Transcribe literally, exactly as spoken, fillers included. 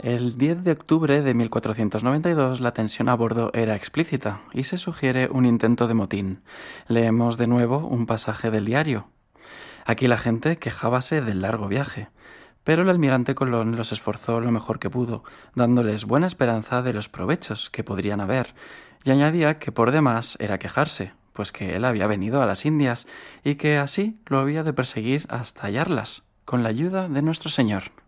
El diez de octubre de mil cuatrocientos noventa y dos la tensión a bordo era explícita y se sugiere un intento de motín. Leemos de nuevo un pasaje del diario. Aquí la gente quejábase del largo viaje, pero el almirante Colón los esforzó lo mejor que pudo, dándoles buena esperanza de los provechos que podrían haber, y añadía que por demás era quejarse, pues que él había venido a las Indias y que así lo había de perseguir hasta hallarlas, con la ayuda de nuestro Señor.